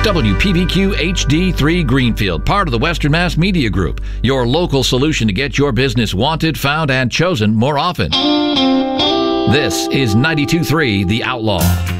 WPBQ HD3 Greenfield, part of the Western Mass Media Group, your local solution to get your business wanted, found, and chosen more often. This is 92.3 The Outlaw.